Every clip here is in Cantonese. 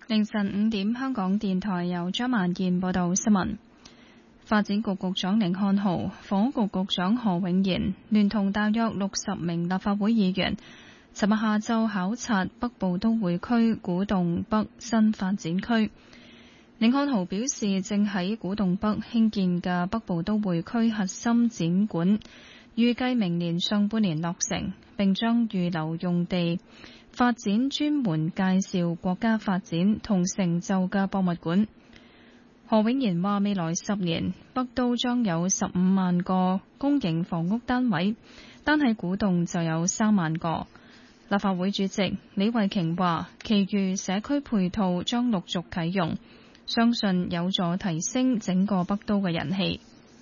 凌晨5點，香港電台由張萬燕報道新聞。發展局局長甯漢豪、房屋局局長何永賢聯同大約60名立法會議員，尋日下晝考察北部都會區古洞北新發展區。甯漢豪表示，正喺古洞北興建嘅北部都會區核心展館，預計明年上半年落成，並將預留用地發展專門介紹國家發展同成就嘅博物館。何永賢話，未來10年北都將有15萬個公營房屋單位，單係古洞就有3萬個。立法會主席李慧瓊話，其餘社區配套將陸續啟用，相信有助提升整個北都嘅人氣。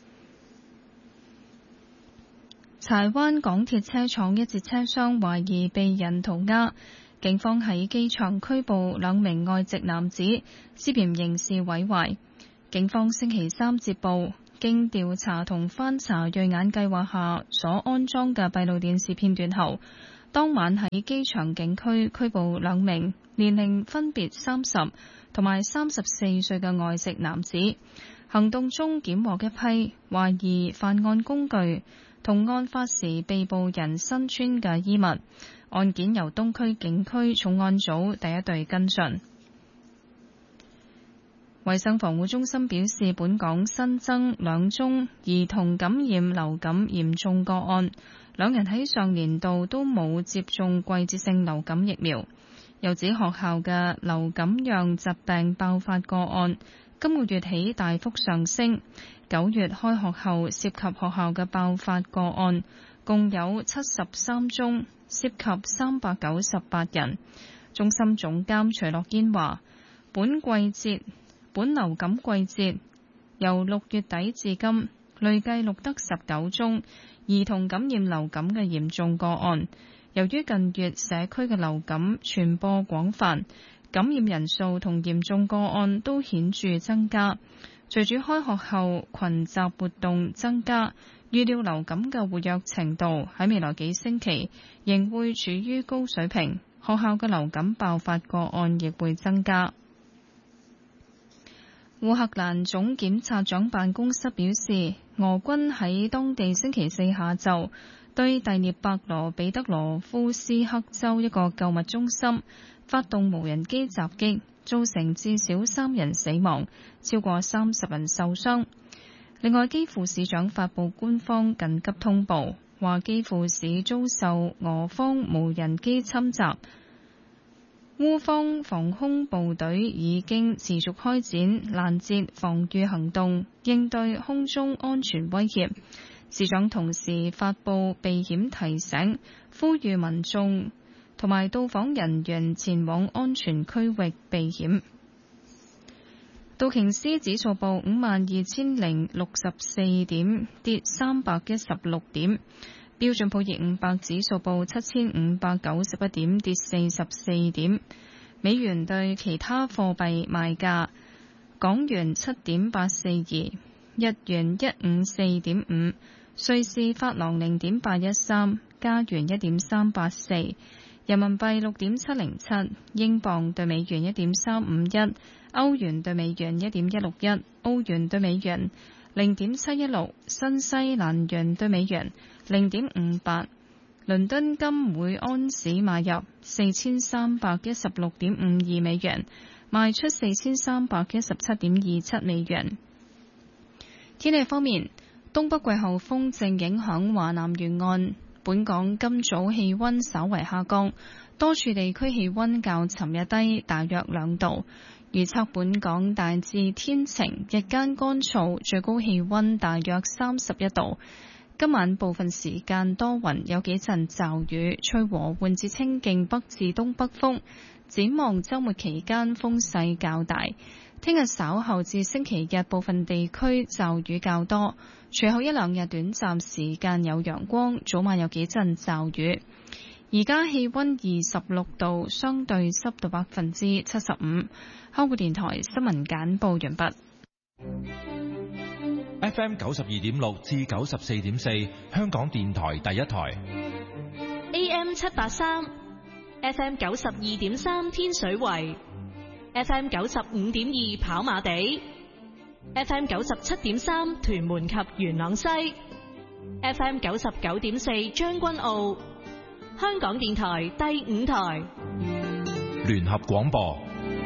柴灣港鐵車廠一節車廂懷疑被人塗鴉，警方喺機場拘捕2名外籍男子，涉嫌刑事毀壞。警方星期3接報，經調查同翻查銳眼計劃下所安裝嘅閉路電視片段後，當晚喺機場警區拘捕2名年齡分別30同埋34歲嘅外籍男子。行動中檢獲一批懷疑犯案工具同案發時被捕人身穿嘅衣物。案件由東區警區重案組第一隊跟進。衛生防護中心表示，本港新增2宗兒童感染流感嚴重個案，2人喺上年度都冇接種季節性流感疫苗。又指學校嘅流感樣疾病爆發個案今個月起大幅上升，9月開學後涉及學校嘅爆發個案共有73宗，涉及398人。中心總監徐樂堅話，本流感季節由6月底至今，累計錄得19宗兒童感染流感嘅嚴重個案。由於近月社區嘅流感傳播廣泛，感染人數同嚴重個案都顯著增加。隨住開學後群集活動增加，預料流感嘅活躍程度喺未來幾星期仍會處於高水平，學校嘅流感爆發個案亦會增加。烏克蘭總檢察長辦公室表示，俄軍喺當地星期4下晝對第聶伯羅彼得羅夫斯克州一個購物中心發動無人機襲擊，造成至少3人死亡，超過30人受傷。另外，基輔市長發布官方緊急通報，話基輔市遭受俄方無人機侵襲。烏方防空部隊已經持續開展攔截防禦行動，應對空中安全威脅。市長同時發布避險提醒，呼籲民眾同埋到訪人員前往安全區域避險。道瓊斯指數報52,064點，跌316點。標準普爾500指數報7,591點，跌44點。美元對其他貨幣賣價：港元7.842，日元154.5，瑞士法郎0.813，加元1.384，人民幣6.707，英鎊對美元1.351，歐元對美元1.161，澳元對美元0.716，新西蘭元對美元0.58，倫敦金每安士買入4316.52美元，賣出4317.27美元。天氣方面，東北季候風正影響華南沿岸，本港今早氣溫稍為下降，多處地區氣溫較尋日低大約2度。預測本港大致天晴，日間乾燥，最高氣溫大約31度。今晚部分時間多雲，有幾陣驟雨，吹和緩至清勁北至東北風。展望週末期間風勢較大，聽日稍後至星期日部分地區驟雨較多，隨後1-2日短暫時間有陽光，早晚有幾陣驟雨。而家氣溫26度，相對濕度75%。香港電台新聞簡報完畢。 FM 92.6至94.4，香港電台第一台。 AM 783，FM 92.3，天水圍。 FM 95.2跑馬地， FM 97.3屯門及元朗西， FM 99.4將軍澳，香港電台第5台聯合廣播。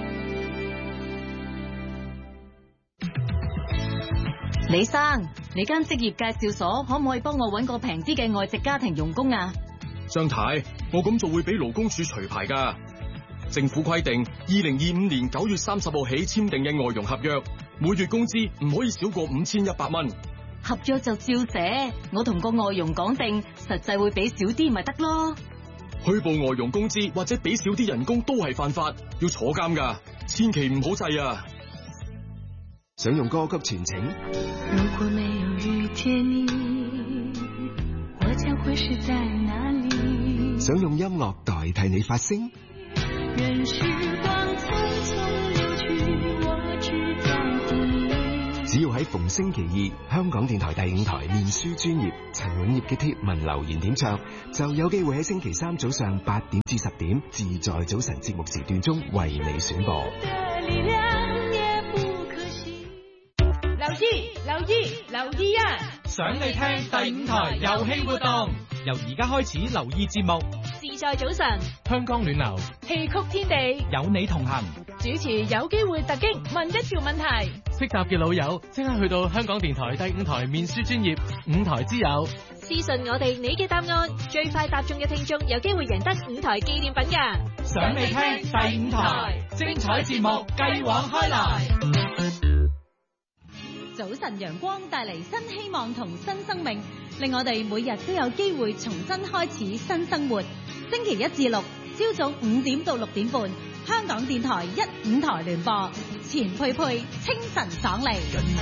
李生，你間職業介紹所可唔可以幫我搵個平啲嘅外籍家庭傭工啊？ 張太，我咁做會俾勞工處除牌噶。政府規定，2025年9月30號起簽訂嘅外傭合約，每月工資唔可以少過5100蚊。 合約就照寫，我同個外傭講定，實際會俾少啲咪得咯。 虛報外傭工資或者俾少啲人工都係犯法，要坐監噶，千祈唔好制啊！ 想用歌曲傳情？ 如果沒有遇見你，我將會是在哪裡？ 想用音樂代替你發聲？ 任時光匆匆流去，我只在乎你。 只要喺逢星期二香港電台第5台面書專頁陳永業嘅貼文留言點唱，就有機會喺星期3早上8點至10點自在早晨節目時段中為你選播。 留意啊！想你聽第5台遊戲活動，由而家開始留意節目。 自在早晨， 香港暖流， 戲曲天地， 有你同行。 主持有機會突擊問一條問題。 識答嘅老友，即刻去到香港電台第5台面書專頁5台之友， 私信我哋你嘅答案，最快答中嘅聽眾有機會贏得5台紀念品㗎。 想你聽第5台，精彩節目繼往開來。 早晨陽光帶嚟新希望同新生命，令我哋每日都有機會重新開始新生活。星期1至6朝早5點到6點半，香港電台1、5台聯播，錢佩佩清晨爽利。